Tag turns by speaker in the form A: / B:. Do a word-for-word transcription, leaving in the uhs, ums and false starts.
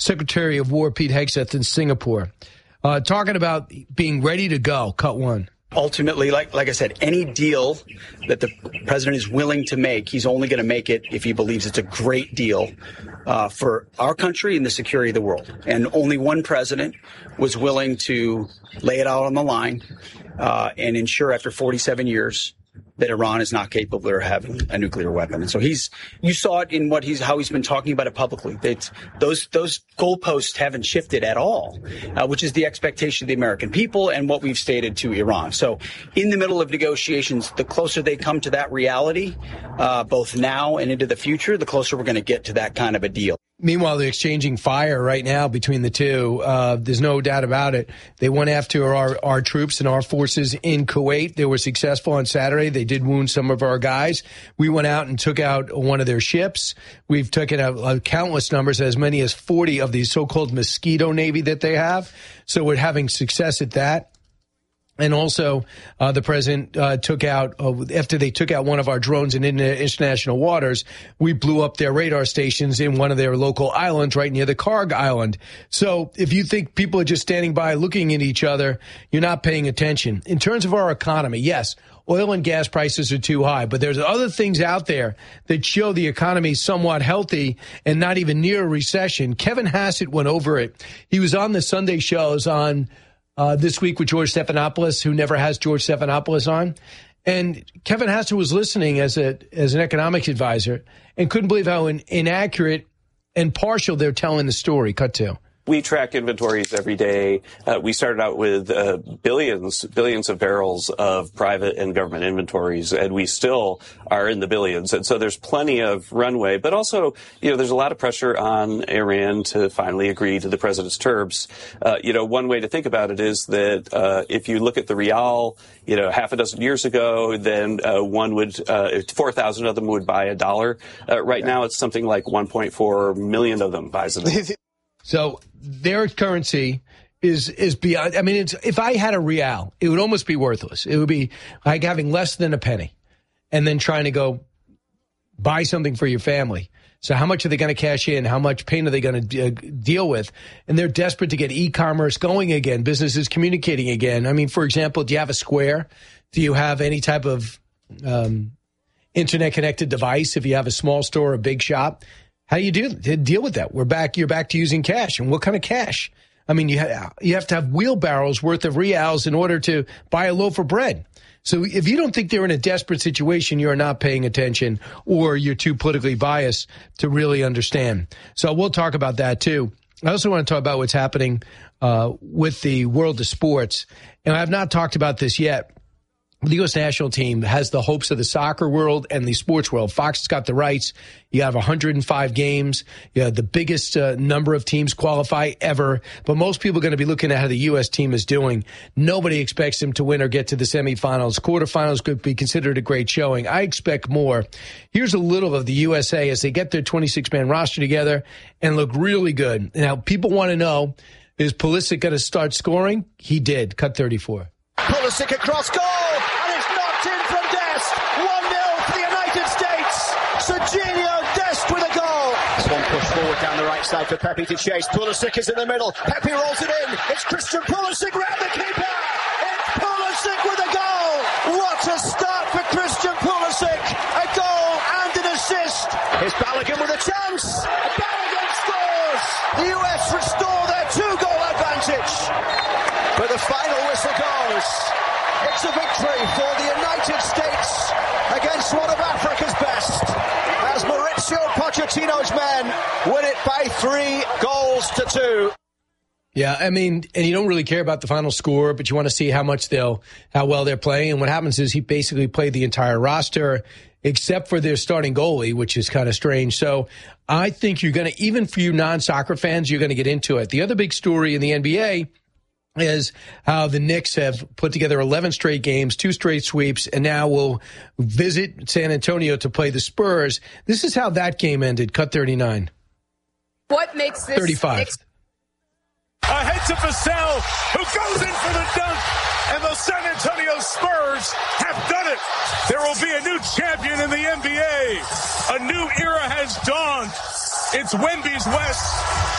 A: Secretary of War Pete Hegseth in Singapore, uh, talking about being ready to go. Cut one.
B: Ultimately, like like I said, any deal that the president is willing to make, he's only going to make it if he believes it's a great deal uh, for our country and the security of the world. And only one president was willing to lay it out on the line uh, and ensure after forty-seven years that Iran is not capable of having a nuclear weapon. And so he's, you saw it in what he's, how he's been talking about it publicly. It's, those, those goalposts haven't shifted at all, uh, which is the expectation of the American people and what we've stated to Iran. So in the middle of negotiations, the closer they come to that reality, uh, both now and into the future, the closer we're going to get to that kind of a deal.
A: Meanwhile, they're exchanging fire right now between the two. Uh, there's no doubt about it. They went after our, our troops and our forces in Kuwait. They were successful on Saturday. They did wound some of our guys. We went out and took out one of their ships. We've taken out uh, countless numbers, as many as forty of the so-called Mosquito Navy that they have. So we're having success at that. And also, uh, the president uh, took out, uh, after they took out one of our drones in international waters, we blew up their radar stations in one of their local islands right near the Karg Island. So if you think people are just standing by looking at each other, you're not paying attention. In terms of our economy, yes, oil and gas prices are too high, but there's other things out there that show the economy is somewhat healthy and not even near a recession. Kevin Hassett went over it. He was on the Sunday shows on Uh, this week with George Stephanopoulos, who never has George Stephanopoulos on. And Kevin Hassett was listening as a as an economics advisor and couldn't believe how in, inaccurate and partial they're telling the story. Cut two.
C: We track inventories every day. Uh, we started out with uh, billions, billions of barrels of private and government inventories, and we still are in the billions. And so there's plenty of runway. But also, you know, there's a lot of pressure on Iran to finally agree to the president's terms. Uh, you know, one way to think about it is that uh, if you look at the rial, you know, half a dozen years ago, then uh, one would, uh, four thousand of them would buy a dollar. Uh, right now, it's something like one point four million of them buys a dollar.
A: So their currency is is beyond. I mean, it's, if I had a real, it would almost be worthless. It would be like having less than a penny and then trying to go buy something for your family. So how much are they going to cash in? How much pain are they going to uh, deal with? And they're desperate to get e-commerce going again, businesses communicating again. I mean, for example, do you have a Square? Do you have any type of um, internet-connected device if you have a small store or a big shop? How do you do deal with that? We're back. You're back to using cash. And what kind of cash? I mean, you have, you have to have wheelbarrows worth of reals in order to buy a loaf of bread. So if you don't think they're in a desperate situation, you're not paying attention or you're too politically biased to really understand. So we'll talk about that, too. I also want to talk about what's happening uh, with the world of sports. And I have not talked about this yet. The U S national team has the hopes of the soccer world and the sports world. Fox has got the rights. You have one hundred five games. You have the biggest uh, number of teams qualify ever. But most people are going to be looking at how the U S team is doing. Nobody expects them to win or get to the semifinals. Quarterfinals could be considered a great showing. I expect more. Here's a little of the U S A as they get their twenty-six man roster together and look really good. Now, people want to know, is Pulisic going to start scoring? He did. Cut thirty-four.
D: Pulisic across goal, and it's knocked in from Dest. one nil for the United States. Serginho Dest with a goal. It's one push forward down the right side for Pepe to chase. Pulisic is in the middle. Pepe rolls it in. It's Christian Pulisic round the keeper. It's Pulisic with a goal. What a start for Christian Pulisic. A goal and an assist. Here's Balogun with a chance. Balogun scores. The U S restore their two-goal advantage. But the final whistle goes. It's a victory for the United States against one of Africa's best, as Mauricio Pochettino's men win it by three goals to two.
A: Yeah, I mean, and you don't really care about the final score, but you want to see how much they'll, how well they're playing. And what happens is he basically played the entire roster except for their starting goalie, which is kind of strange. So I think you're going to, even for you non-soccer fans, you're going to get into it. The other big story in the N B A is how the Knicks have put together eleven straight games, two straight sweeps, and now will visit San Antonio to play the Spurs. This is how that game ended. Cut thirty-nine.
E: What makes this
A: thirty-five.
E: Knicks-
F: Ahead to Vassell, who goes in for the dunk, and the San Antonio Spurs have done it. There will be a new champion in the N B A. A new era has dawned. It's Wemby's West.